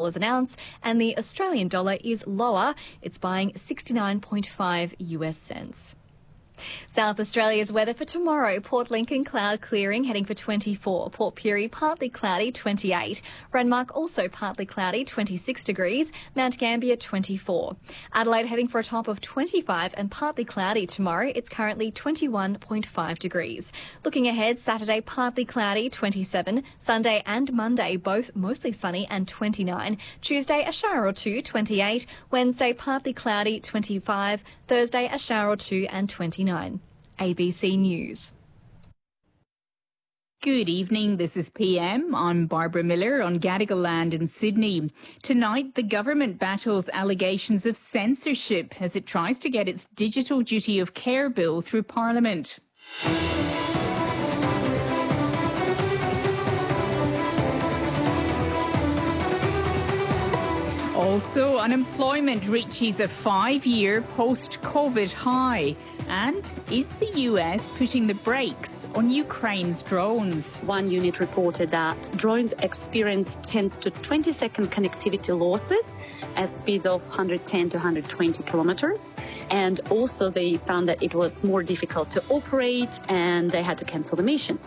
$60 an ounce, and the Australian dollar is lower. It's buying 69.5 US cents. South Australia's weather for tomorrow. Port Lincoln, cloud clearing, heading for 24. Port Pirie, partly cloudy, 28. Renmark, also partly cloudy, 26 degrees. Mount Gambier, 24. Adelaide, heading for a top of 25 and partly cloudy tomorrow. It's currently 21.5 degrees. Looking ahead, Saturday, partly cloudy, 27. Sunday and Monday, both mostly sunny and 29. Tuesday, a shower or two, 28. Wednesday, partly cloudy, 25. Thursday, a shower or two and 29. ABC News. Good evening, this is PM. I'm Barbara Miller on Gadigal land in Sydney. Tonight, the government battles allegations of censorship as it tries to get its digital duty of care bill through Parliament. Also, unemployment reaches a 5-year post-COVID high. And is the US putting the brakes on Ukraine's drones? One unit reported that drones experience 10 to 20-second connectivity losses at speeds of 110 to 120 kilometers. And also they found that it was more difficult to operate and they had to cancel the mission.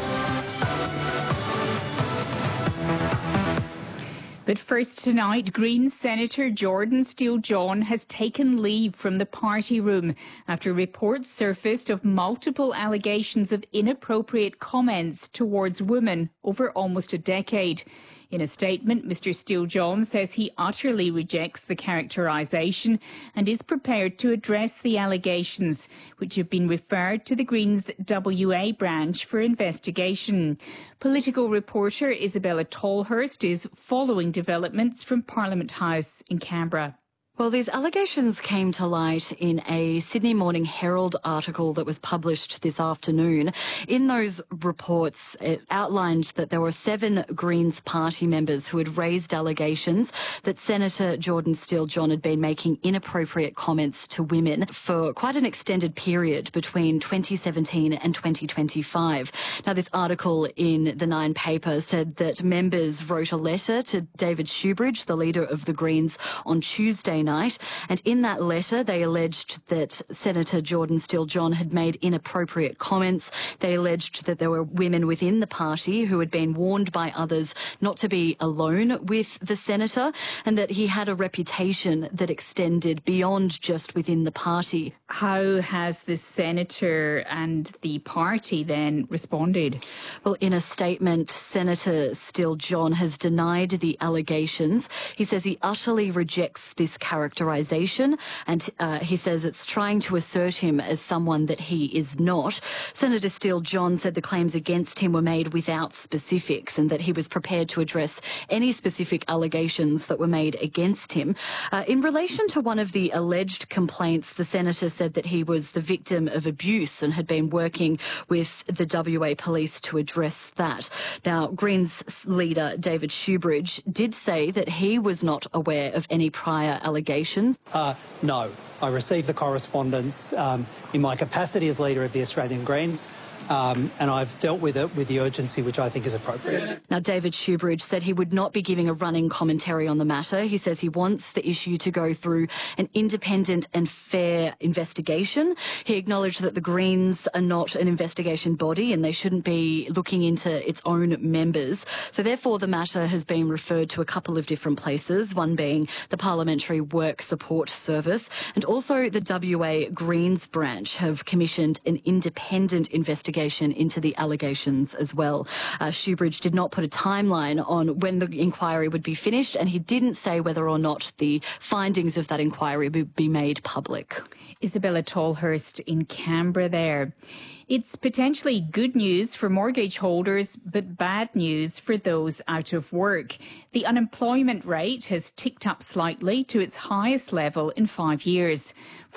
But first tonight, Greens Senator Jordan Steele-John has taken leave from the party room after reports surfaced of multiple allegations of inappropriate comments towards women over almost a decade. In a statement, Mr Steele-John says he utterly rejects the characterisation and is prepared to address the allegations, which have been referred to the Greens WA branch for investigation. Political reporter Isabella Tolhurst is following developments from Parliament House in Canberra. Well, these allegations came to light in a Sydney Morning Herald article that was published this afternoon. In those reports, it outlined that there were 7 Greens party members who had raised allegations that Senator Jordan Steele-John had been making inappropriate comments to women for quite an extended period between 2017 and 2025. Now, this article in the Nine paper said that members wrote a letter to David Shoebridge, the leader of the Greens, on Tuesday night, and in that letter they alleged that Senator Jordan Steele-John had made inappropriate comments. They alleged that there were women within the party who had been warned by others not to be alone with the senator, and that he had a reputation that extended beyond just within the party. How has the senator and the party then responded? Well, in a statement, Senator Steele-John has denied the allegations. He says he utterly rejects this characterisation, and he says it's trying to assert him as someone that he is not. Senator Steele-John said the claims against him were made without specifics and that he was prepared to address any specific allegations that were made against him. In relation to one of the alleged complaints, the senator said that he was the victim of abuse and had been working with the WA police to address that. Now, Greens leader David Shoebridge did say that he was not aware of any prior allegations. No. I received the correspondence in my capacity as leader of the Australian Greens. And I've dealt with it with the urgency which I think is appropriate. Now, David Shoebridge said he would not be giving a running commentary on the matter. He says he wants the issue to go through an independent and fair investigation. He acknowledged that the Greens are not an investigation body and they shouldn't be looking into its own members. So therefore, the matter has been referred to a couple of different places, one being the Parliamentary Work Support Service, and also the WA Greens branch have commissioned an independent investigation into the allegations as well. Shoebridge did not put a timeline on when the inquiry would be finished, and he didn't say whether or not the findings of that inquiry would be made public. Isabella Tolhurst in Canberra there. It's potentially good news for mortgage holders, but bad news for those out of work. The unemployment rate has ticked up slightly to its highest level in 5 years.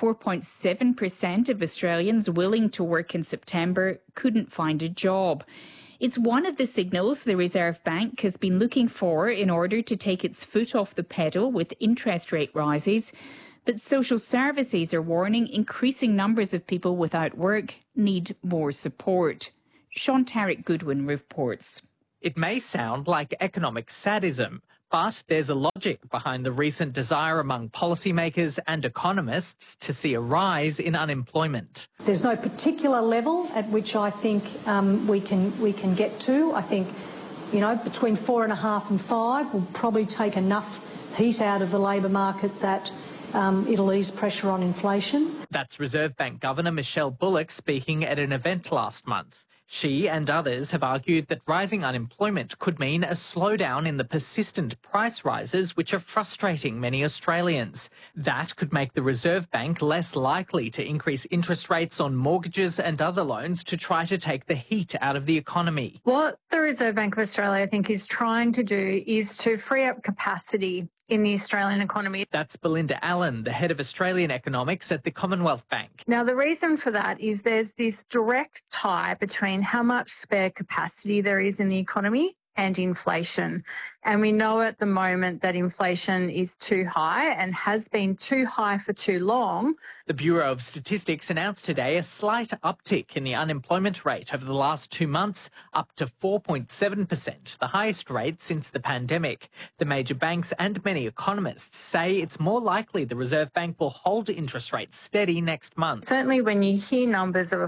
4.7% of Australians willing to work in September couldn't find a job. It's one of the signals the Reserve Bank has been looking for in order to take its foot off the pedal with interest rate rises. But social services are warning increasing numbers of people without work need more support. Sean Tarrant Goodwin reports. It may sound like economic sadism, But there's a logic behind the recent desire among policymakers and economists to see a rise in unemployment. There's no particular level at which I think we can get to. I think, between 4.5 and 5 will probably take enough heat out of the labour market that it'll ease pressure on inflation. That's Reserve Bank Governor Michelle Bullock speaking at an event last month. She and others have argued that rising unemployment could mean a slowdown in the persistent price rises which are frustrating many Australians. That could make the Reserve Bank less likely to increase interest rates on mortgages and other loans to try to take the heat out of the economy. What the Reserve Bank of Australia, I think, is trying to do is to free up capacity in the Australian economy. That's Belinda Allen, the head of Australian economics at the Commonwealth Bank. Now, the reason for that is there's this direct tie between how much spare capacity there is in the economy and inflation. And we know at the moment that inflation is too high and has been too high for too long. The Bureau of Statistics announced today a slight uptick in the unemployment rate over the last 2 months, up to 4.7%, the highest rate since the pandemic. The major banks and many economists say it's more likely the Reserve Bank will hold interest rates steady next month. Certainly when you hear numbers of a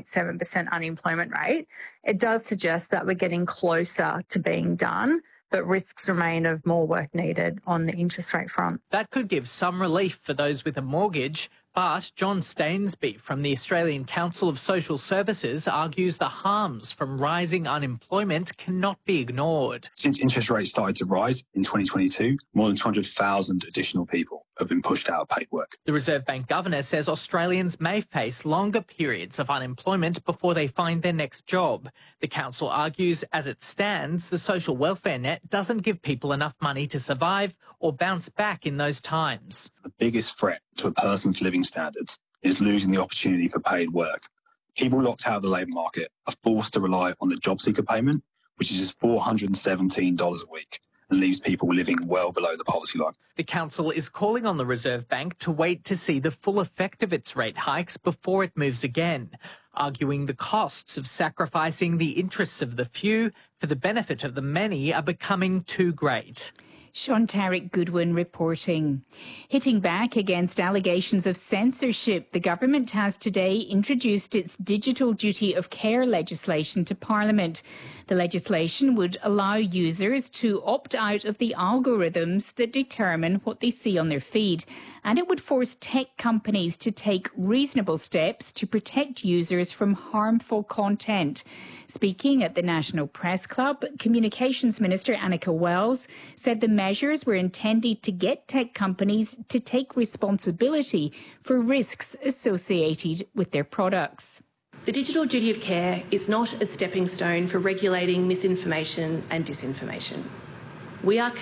4.7% unemployment rate, it does suggest that we're getting closer to being done, but risks remain of more work needed on the interest rate front. That could give some relief for those with a mortgage, but John Stainsby from the Australian Council of Social Services argues the harms from rising unemployment cannot be ignored. Since interest rates started to rise in 2022, more than 200,000 additional people have been pushed out of paid work. The Reserve Bank Governor says Australians may face longer periods of unemployment before they find their next job. The council argues, as it stands, the social welfare net doesn't give people enough money to survive or bounce back in those times. The biggest threat to a person's living standards is losing the opportunity for paid work. People locked out of the labour market are forced to rely on the job seeker payment, which is just $417 a week, and leaves people living well below the poverty line. The council is calling on the Reserve Bank to wait to see the full effect of its rate hikes before it moves again, arguing the costs of sacrificing the interests of the few for the benefit of the many are becoming too great. Sean Tarek Goodwin reporting. Hitting back against allegations of censorship, the government has today introduced its Digital Duty of Care legislation to Parliament. The legislation would allow users to opt out of the algorithms that determine what they see on their feed, and it would force tech companies to take reasonable steps to protect users from harmful content. Speaking at the National Press Club, Communications Minister Annika Wells said the measures were intended to get tech companies to take responsibility for risks associated with their products. The Digital Duty of Care is not a stepping stone for regulating misinformation and disinformation. We are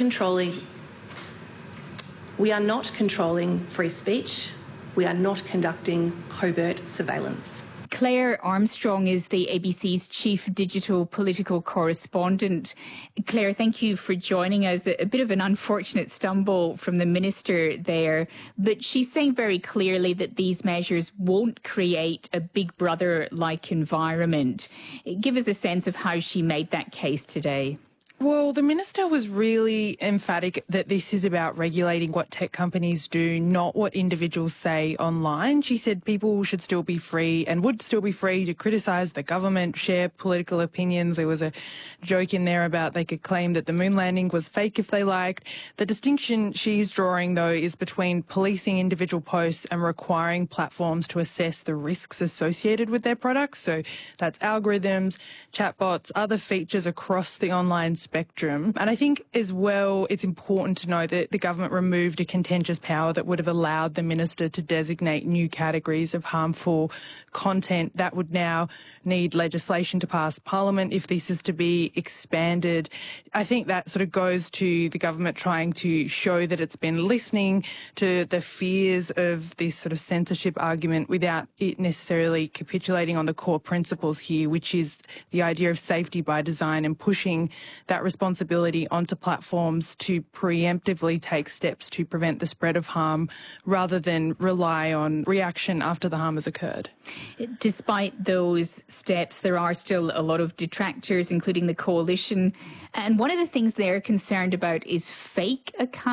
not controlling free speech. We are not conducting covert surveillance. Claire Armstrong is the ABC's chief digital political correspondent. Claire, thank you for joining us. A bit of an unfortunate stumble from the minister there, but she's saying very clearly that these measures won't create a Big Brother-like environment. Give us a sense of how she made that case today. Well, the minister was really emphatic that this is about regulating what tech companies do, not what individuals say online. She said people should still be free and would still be free to criticise the government, share political opinions. There was a joke in there about they could claim that the moon landing was fake if they liked. The distinction she's drawing, though, is between policing individual posts and requiring platforms to assess the risks associated with their products. So that's algorithms, chatbots, other features across the online spectrum. And I think as well, it's important to know that the government removed a contentious power that would have allowed the minister to designate new categories of harmful content that would now need legislation to pass Parliament if this is to be expanded. I think that sort of goes to the government trying to show that it's been listening to the fears of this sort of censorship argument without it necessarily capitulating on the core principles here, which is the idea of safety by design and pushing that that responsibility onto platforms to preemptively take steps to prevent the spread of harm rather than rely on reaction after the harm has occurred. Despite those steps, there are still a lot of detractors, including the coalition. And one of the things they're concerned about is fake accounts.